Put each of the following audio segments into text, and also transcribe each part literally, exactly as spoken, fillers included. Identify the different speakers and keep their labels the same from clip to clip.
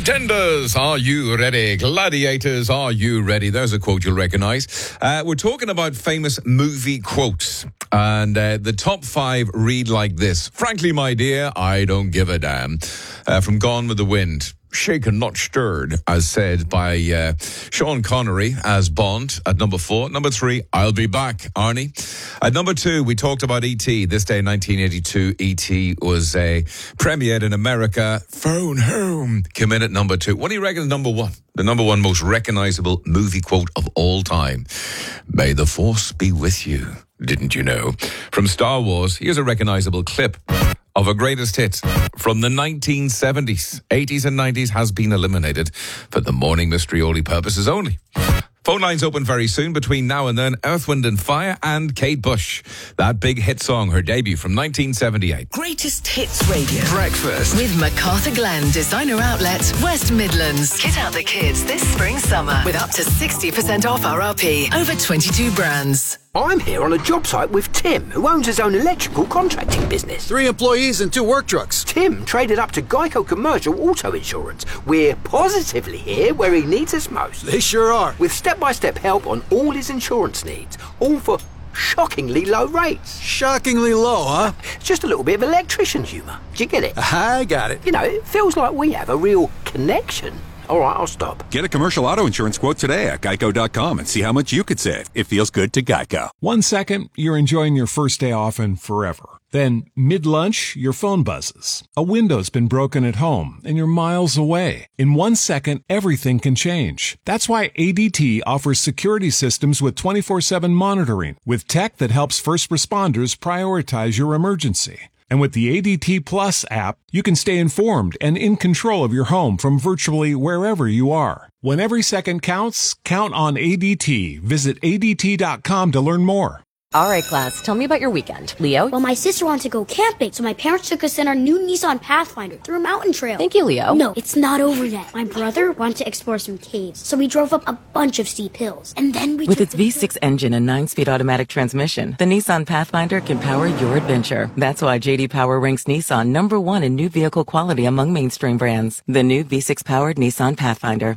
Speaker 1: Contenders, are you ready? Gladiators, are you ready? There's a quote you'll recognize. Uh, we're talking about famous movie quotes. And uh, the top five read like this. Frankly, my dear, I don't give a damn. Uh, from Gone with the Wind. Shaken, not stirred, as said by uh, Sean Connery as Bond at number four. Number three, I'll be back, Arnie. At number two, we talked about E T This day in nineteen eighty-two, E T was uh, premiered in America. Phone home came in at number two. What do you reckon is number one? The number one most recognizable movie quote of all time. May the Force be with you. Didn't you know? From Star Wars, here's a recognizable clip of a greatest hit from the nineteen seventies. eighties and nineties has been eliminated for the morning mystery only purposes only. Phone lines open very soon. Between now and then, Earth, Wind and Fire and Kate Bush. That big hit song, her debut from nineteen seventy-eight.
Speaker 2: Greatest Hits Radio.
Speaker 3: Breakfast.
Speaker 4: With MacArthur Glen Designer Outlet, West Midlands. Kit out the kids this spring summer with up to sixty percent off R R P. Over twenty-two brands.
Speaker 2: I'm here on a job site with Tim, who owns his own electrical contracting business.
Speaker 5: Three employees and two work trucks.
Speaker 2: Tim traded up to Geico Commercial Auto Insurance. We're positively here where he needs us most.
Speaker 5: They sure are.
Speaker 2: With step-by-step help on all his insurance needs, all for shockingly low rates.
Speaker 5: Shockingly low, huh?
Speaker 2: It's just a little bit of electrician humour. Do you get it?
Speaker 5: I got it.
Speaker 2: You know, it feels like we have a real connection. All right, I'll stop.
Speaker 6: Get a commercial auto insurance quote today at geico dot com and see how much you could save. It feels good to Geico.
Speaker 7: One second, you're enjoying your first day off and forever. Then, mid-lunch, your phone buzzes. A window's been broken at home, and you're miles away. In one second, everything can change. That's why A D T offers security systems with twenty-four seven monitoring, with tech that helps first responders prioritize your emergency. And with the A D T Plus app, you can stay informed and in control of your home from virtually wherever you are. When every second counts, count on A D T. Visit A D T dot com to learn more.
Speaker 8: All right, class, tell me about your weekend. Leo?
Speaker 9: Well, my sister wanted to go camping, so my parents took us in our new Nissan Pathfinder through a mountain trail.
Speaker 8: Thank you, Leo.
Speaker 9: No, it's not over yet. My brother wanted to explore some caves, so we drove up a bunch of steep hills. And then we
Speaker 8: With
Speaker 9: took
Speaker 8: its V six
Speaker 9: the-
Speaker 8: engine and nine-speed automatic transmission, the Nissan Pathfinder can power your adventure. That's why J D Power ranks Nissan number one in new vehicle quality among mainstream brands. The new V six-powered Nissan Pathfinder.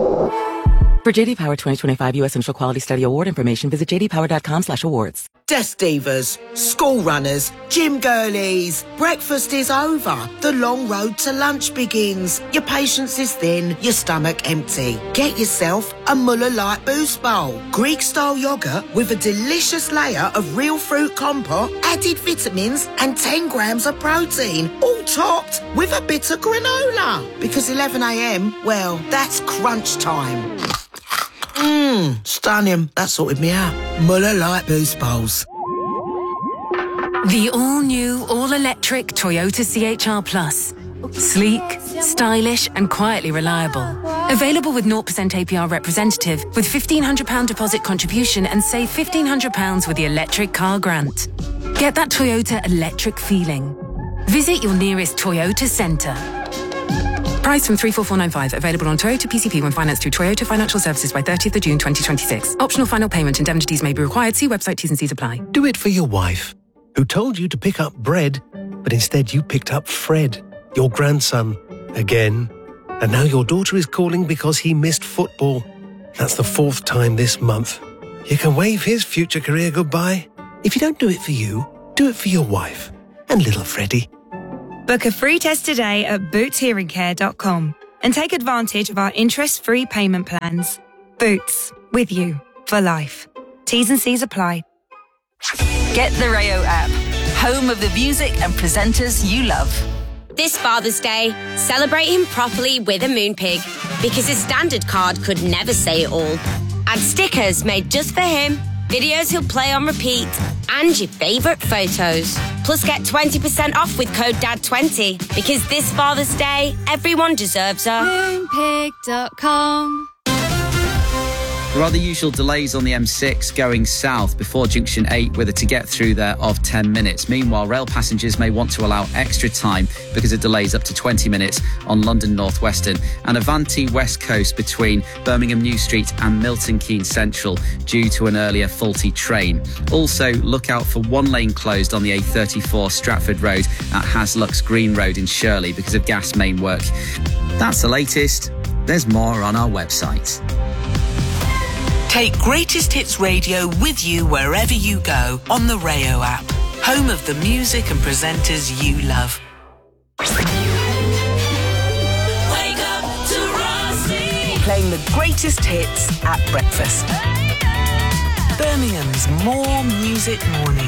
Speaker 8: For J D Power twenty twenty-five U S Central Quality Study Award information, visit j d power dot com slash awards.
Speaker 10: Desk divas, school runners, gym girlies. Breakfast is over. The long road to lunch begins. Your patience is thin, your stomach empty. Get yourself a Muller Light Boost Bowl. Greek-style yogurt with a delicious layer of real fruit compote, added vitamins and ten grams of protein. All topped with a bit of granola. Because eleven a.m, well, that's crunch time. Mmm, stunning. That sorted me out. Muller Light Boost Bowls.
Speaker 11: The all-new, all-electric Toyota C H R Plus. Sleek, stylish and quietly reliable. Available with zero percent A P R representative with fifteen hundred pounds deposit contribution and save fifteen hundred pounds with the electric car grant. Get that Toyota electric feeling. Visit your nearest Toyota centre. Price from three four four nine five. Available on Toyota P C P when financed through Toyota Financial Services by thirtieth of June twenty twenty-six. Optional final payment indemnities may be required. See website T's and C's apply.
Speaker 12: Do it for your wife, who told you to pick up bread, but instead you picked up Fred, your grandson, again. And now your daughter is calling because he missed football. That's the fourth time this month. You can wave his future career goodbye. If you don't do it for you, do it for your wife and little Freddie.
Speaker 13: Book a free test today at boots hearing care dot com and take advantage of our interest-free payment plans. Boots, with you for life. T's and C's apply.
Speaker 14: Get the Rayo app, home of the music and presenters you love.
Speaker 15: This Father's Day, celebrate him properly with a Moonpig, because his standard card could never say it all. Add stickers made just for him, videos he'll play on repeat, and your favourite photos. Plus get twenty percent off with code D A D twenty, because this Father's Day, everyone deserves a
Speaker 16: Moonpig dot com.
Speaker 3: There are the usual delays on the M six going south before Junction eight with a to get through there of ten minutes. Meanwhile, rail passengers may want to allow extra time because of delays up to twenty minutes on London North Western and Avanti West Coast between Birmingham New Street and Milton Keynes Central due to an earlier faulty train. Also, look out for one lane closed on the A thirty-four Stratford Road at Haslux Green Road in Shirley because of gas main work. That's the latest. There's more on our website.
Speaker 16: Take Greatest Hits Radio with you wherever you go on the Rayo app. Home of the music and presenters you love.
Speaker 17: Wake up to Rossi.
Speaker 16: Playing the greatest hits at breakfast. Birmingham's More Music Morning.